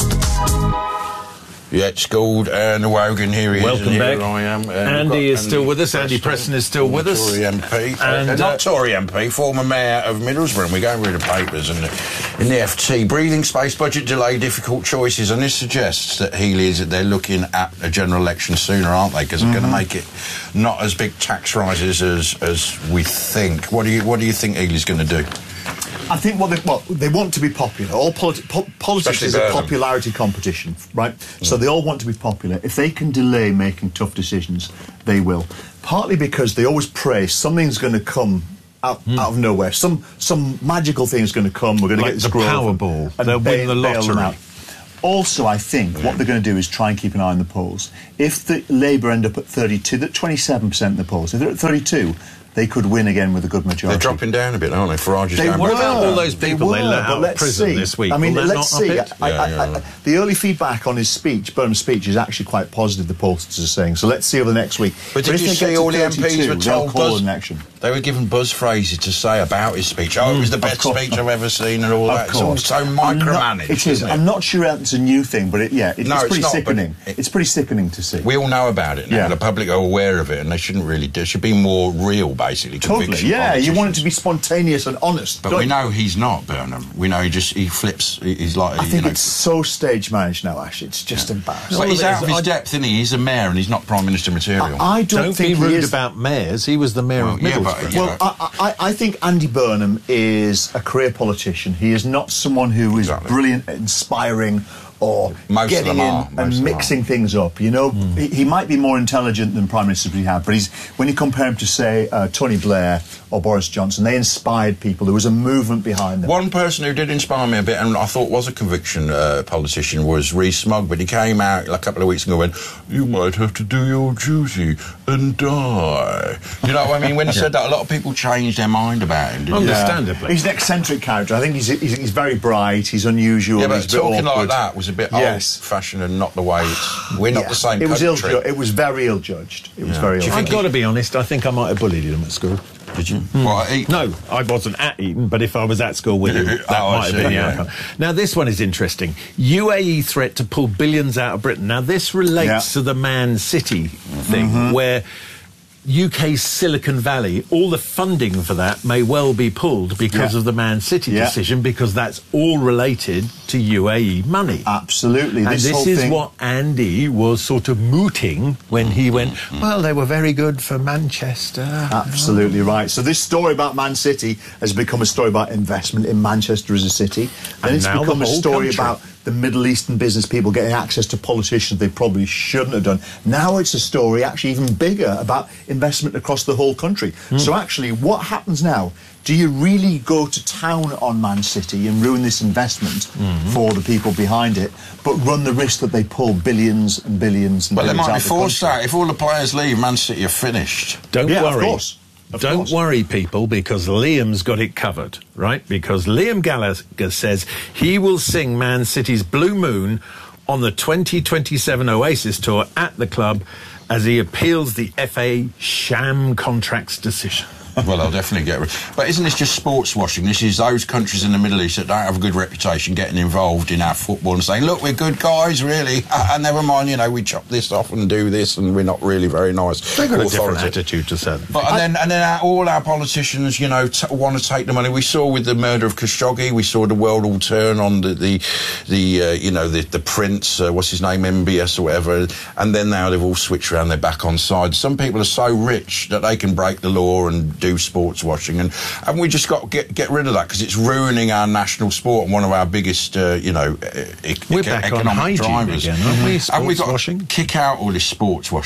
Yeah, it's Gould and Wogan. Here he Welcome is. back. Here I am. Andy is still with us. Andy Preston is still with us. Tory MP. And, not Tory MP, former Mayor of Middlesbrough. And we're going through the papers and in the FT. Breathing space, budget delay, difficult choices. And this suggests that they're looking at a general election sooner, aren't they? Because they're going to make it not as big tax rises as we think. What do you think Healy's going to do? I think they want to be popular. All politics is a popularity competition, right? So they all want to be popular. If they can delay making tough decisions, they will. Partly because they always pray something's going to come out of nowhere. Some magical thing's going to come. We're going to get this Powerball. They'll win the lottery. Also, I think what they're going to do is try and keep an eye on the polls. If the Labour end up at 32, they're at 27% in the polls. If they're at 32, they could win again with a good majority. They're dropping down a bit, aren't they? Farage is down. What about all those people they let out of prison this week? I mean, let's see. The early feedback on his speech, Burnham's speech, is actually quite positive, the pollsters are saying. So let's see over the next week. But did you see all the MPs were told they were given buzz phrases to say about his speech? Oh, it was the best speech I've ever seen and all that. It's all so micromanaged. It is. I'm not sure it's a new thing, but it's pretty sickening. It's pretty sickening to see. We all know about it now. Yeah. The public are aware of it, and they shouldn't really do. It should be more real, basically. Totally. Yeah, you want it to be spontaneous and honest. But we know he's not, Burnham. We know he flips. He's like. I think it's so stage managed now, Ash. It's just embarrassing. But he's out of his depth, isn't he? He's a mayor and he's not Prime Minister material. I don't think be rude about mayors. He was the mayor of Middlesbrough. I think Andy Burnham is a career politician. He is not someone who is brilliant, inspiring, or getting in and mixing things up. You know, he might be more intelligent than Prime Ministers we have, but when you compare him to, say, Tony Blair or Boris Johnson, they inspired people. There was a movement behind them. One person who did inspire me a bit, and I thought was a conviction politician, was Rees Mogg, but he came out a couple of weeks ago and went, "You might have to do your duty and die." You know what I mean? When he said that, a lot of people changed their mind about him. Understandably. He's an eccentric character. I think he's very bright, he's unusual. Yeah, but he's talking awkward. like that was a bit old-fashioned and not the way we're not the same country. It was very ill-judged. It was very ill-judged. I've got to be honest, I think I might have bullied him at school. Did you? What, at Eton? No, I wasn't at Eton, but if I was at school with him, that might have been the outcome. Now, this one is interesting. UAE threat to pull billions out of Britain. Now, this relates to the Man City thing, where UK's Silicon Valley, all the funding for that may well be pulled because of the Man City decision, because that's all related to UAE money. Absolutely. And this is what Andy was sort of mooting when he went, well, they were very good for Manchester. Absolutely right. So this story about Man City has become a story about investment in Manchester as a city. And it's become a story about the Middle Eastern business people getting access to politicians they probably shouldn't have done. Now it's a story actually even bigger about investment across the whole country. So actually, what happens now? Do you really go to town on Man City and ruin this investment for the people behind it, but run the risk that they pull billions and billions and billions out of the country? Well, they might be forced out. If all the players leave, Man City are finished. Don't worry. Of course. Don't worry, people, because Liam's got it covered, right? Because Liam Gallagher says he will sing Man City's Blue Moon on the 2027 Oasis Tour at the club as he appeals the FA sham contracts decision. Well, I'll definitely get rid. But isn't this just sports washing? This is those countries in the Middle East that don't have a good reputation getting involved in our football and saying, look, we're good guys, really. And never mind, we chop this off and do this and we're not really very nice. They've got a different attitude to certain. But and then all our politicians, want to take the money. We saw with the murder of Khashoggi, we saw the world all turn on the prince, what's his name, MBS or whatever, and then now they've all switched around, they're back on side. Some people are so rich that they can break the law and do sports washing, and we just got to get rid of that because it's ruining our national sport and one of our biggest, we're back economic on hygiene drivers. Again, aren't we? And we've got washing? to kick out all this sports washing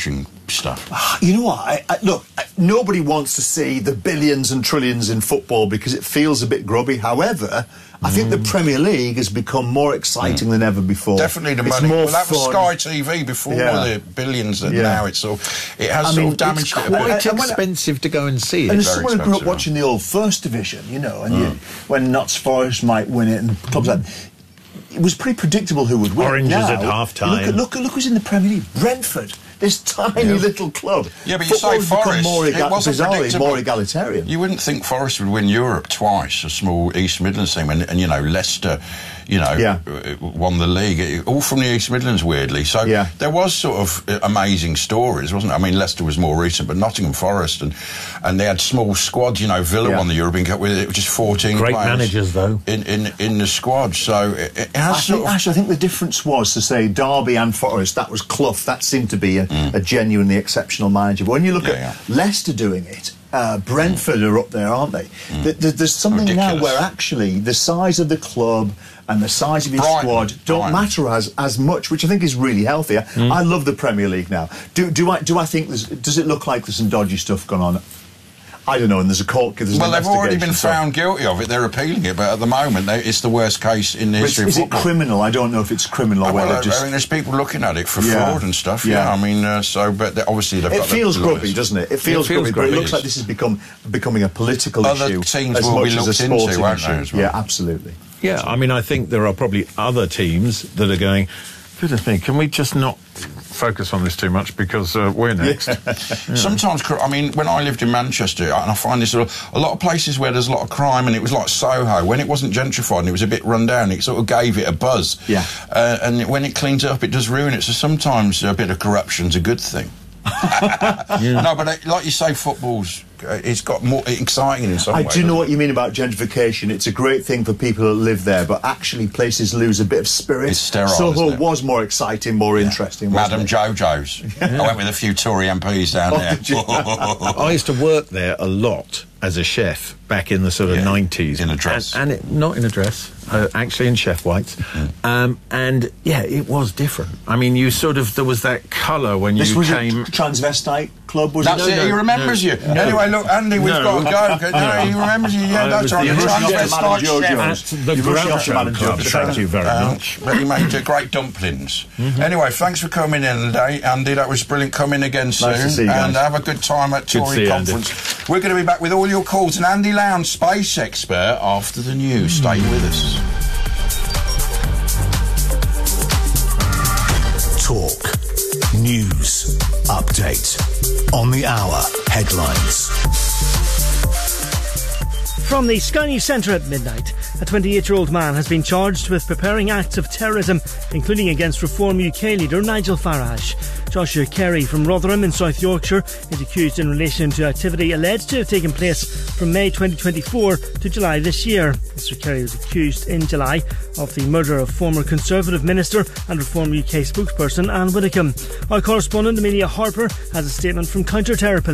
stuff. You know what? Look, nobody wants to see the billions and trillions in football because it feels a bit grubby. However, I think the Premier League has become more exciting than ever before. Definitely the It's money. more Well, that was fun. Sky TV before Yeah. the billions, and Yeah. now it has sort of damaged it a bit. Quite expensive to go and see it. And as Very someone who grew up expensive, watching the old First Division, you know, and when Notts Forest might win it and clubs like it was pretty predictable who would win. Oranges Now, at half-time. Look who's in the Premier League. Brentford. This tiny little club. Yeah, but you say Football's become Forest. more It wasn't bizarrely predictable. more egalitarian. You wouldn't think Forest would win Europe twice, a small East Midlands team, and you know, Leicester, you know, won the league, all from the East Midlands, weirdly. So there was sort of amazing stories, wasn't it? I mean, Leicester was more recent, but Nottingham Forest, and they had small squads, you know, Villa won the European Cup with it was just 14 Great players managers, though. In the squad, so it has I think the difference was to say Derby and Forest, that was Clough, that seemed to be a genuinely exceptional manager. But when you look at Leicester doing it, Brentford are up there, aren't they? There's something now where actually the size of the club and the size of your squad don't matter as much, which I think is really healthy. I love the Premier League now. Do I think does it look like there's some dodgy stuff going on? I don't know, and there's a court case. Well, they've already been found guilty of it. They're appealing it, but at the moment, it's the worst case in the history of football. Is it criminal? I don't know if it's criminal or whether just... I mean, there's people looking at it for fraud and stuff. Yeah, I mean, but obviously they've got... It feels grubby, doesn't it? It feels grubby, but it looks like this is becoming a political issue. Other teams as will much be as a looked sporting into, won't issue. they, as well? Yeah, absolutely. Yeah, I mean, I think there are probably other teams that are going, goodness me, can we just not focus on this too much because we're next? Sometimes, I mean, when I lived in Manchester, and I find this a lot of places where there's a lot of crime, and it was like Soho, when it wasn't gentrified and it was a bit run down, it sort of gave it a buzz. Yeah. And when it cleans it up, it does ruin it. So sometimes a bit of corruption's a good thing. No, but like you say, football's it's got more exciting in some way. I do know what you mean about gentrification. It's a great thing for people that live there, but actually places lose a bit of spirit. It's sterile, Soho isn't it? was more exciting, more interesting, wasn't Madam it? Jojo's. I went with a few Tory MPs down there. I used to work there a lot as a chef back in the sort of 90s. In a dress. Not in a dress, actually in chef whites. And, yeah, it was different. I mean, there was that colour when This you was came... a transvestite club, was That's it, he remembers you. Anyway, look, Andy, we've got to go. No, he remembers you. Yeah, that's right. The Groucho Club. Thank you very much. But he made great dumplings. Anyway, thanks for coming in today, Andy. That was brilliant. Come in again soon. Nice to see you guys. And have a good time at Tory Conference. We're going to be back with all your calls and Andy Lowndes, space expert, after the news. Stay with us. Talk. News. Update. On the hour. Headlines. From the Sky News Centre at midnight, a 28-year-old man has been charged with preparing acts of terrorism, including against Reform UK leader Nigel Farage. Joshua Carey from Rotherham in South Yorkshire is accused in relation to activity alleged to have taken place from May 2024 to July this year. Mr Carey was accused in July of the murder of former Conservative Minister and Reform UK spokesperson Anne Widdecombe. Our correspondent Amelia Harper has a statement from Counter-Terror Police.